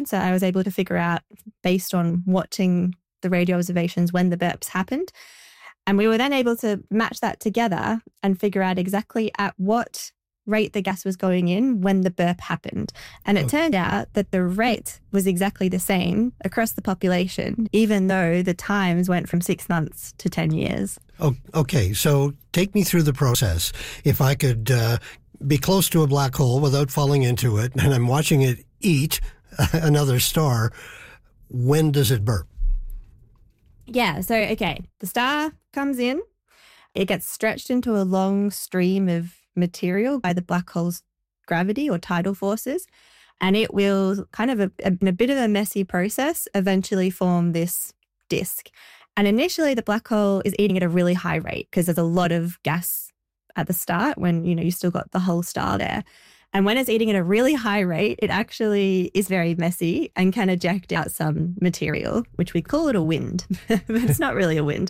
So I was able to figure out, based on watching the radio observations, when the burps happened. And we were then able to match that together and figure out exactly at what rate the gas was going in when the burp happened. And it turned out that the rate was exactly the same across the population, even though the times went from 6 months to 10 years. Oh, okay, so take me through the process. If I could be close to a black hole without falling into it, and I'm watching it eat another star, when does it burp? Yeah, so, okay, the star comes in, it gets stretched into a long stream of material by the black hole's gravity or tidal forces, and it will kind of, in a bit of a messy process, eventually form this disk. And initially, the black hole is eating at a really high rate because there's a lot of gas at the start when, you still got the whole star there. And when it's eating at a really high rate, it actually is very messy and can eject out some material, which we call it a wind, but it's not really a wind.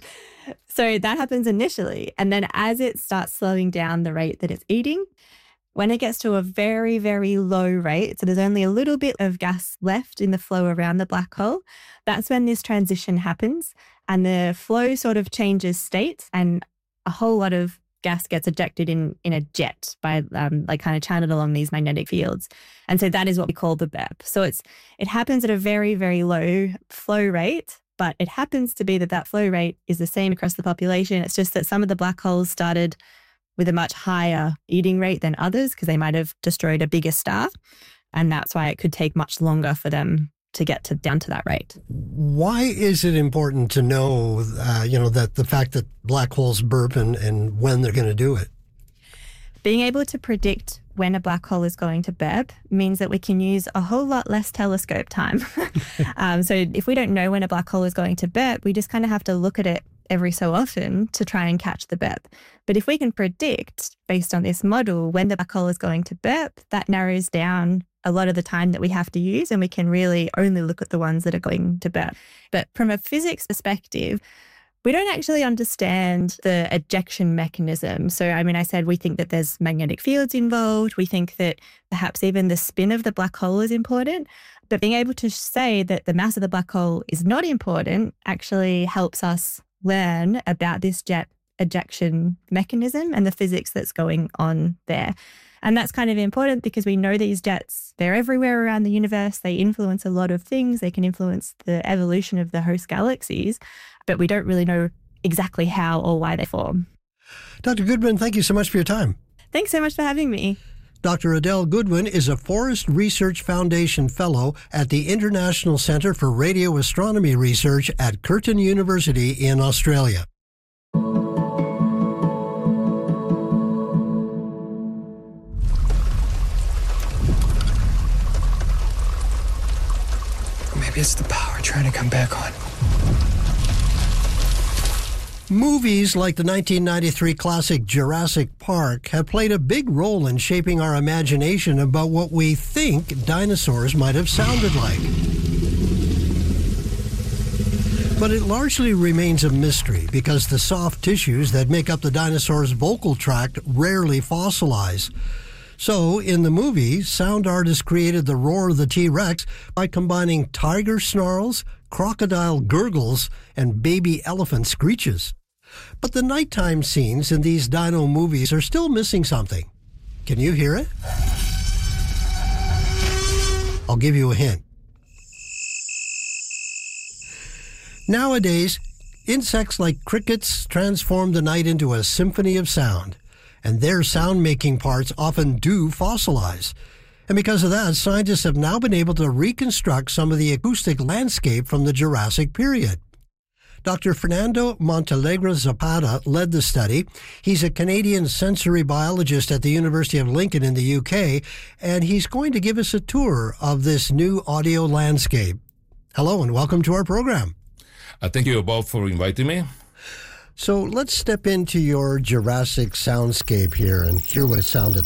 So that happens initially. And then as it starts slowing down the rate that it's eating, when it gets to a very, very low rate, so there's only a little bit of gas left in the flow around the black hole, that's when this transition happens and the flow sort of changes state and a whole lot of gas gets ejected in a jet by kind of channeled along these magnetic fields. And so that is what we call the burp. So it happens at a very, very low flow rate, but it happens to be that flow rate is the same across the population. It's just that some of the black holes started with a much higher eating rate than others because they might have destroyed a bigger star. And that's why it could take much longer for them to get down to that rate. Why is it important to know, that the fact that black holes burp and when they're going to do it? Being able to predict when a black hole is going to burp means that we can use a whole lot less telescope time. So if we don't know when a black hole is going to burp, we just kind of have to look at it every so often to try and catch the burp. But if we can predict, based on this model, when the black hole is going to burp, that narrows down a lot of the time that we have to use, and we can really only look at the ones that are going to burp. But from a physics perspective, we don't actually understand the ejection mechanism. So, I said we think that there's magnetic fields involved. We think that perhaps even the spin of the black hole is important. But being able to say that the mass of the black hole is not important actually helps us learn about this jet ejection mechanism and the physics that's going on there. And that's kind of important because we know these jets, they're everywhere around the universe. They influence a lot of things. They can influence the evolution of the host galaxies, but we don't really know exactly how or why they form. Dr. Goodwin, thank you so much for your time. Thanks so much for having me. Dr. Adele Goodwin is a Forest Research Foundation Fellow at the International Centre for Radio Astronomy Research at Curtin University in Australia. Maybe it's the power trying to come back on. Movies like the 1993 classic Jurassic Park have played a big role in shaping our imagination about what we think dinosaurs might have sounded like. But it largely remains a mystery because the soft tissues that make up the dinosaur's vocal tract rarely fossilize. So, in the movie, sound artists created the roar of the T-Rex by combining tiger snarls, crocodile gurgles, and baby elephant screeches. But the nighttime scenes in these dino movies are still missing something. Can you hear it? I'll give you a hint. Nowadays, insects like crickets transform the night into a symphony of sound, and their sound-making parts often do fossilize. And because of that, scientists have now been able to reconstruct some of the acoustic landscape from the Jurassic period. Dr. Fernando Montalegre Zapata led the study. He's a Canadian sensory biologist at the University of Lincoln in the UK, and he's going to give us a tour of this new audio landscape. Hello, and welcome to our program. Thank you, Bob, for inviting me. So let's step into your Jurassic soundscape here and hear what it sounded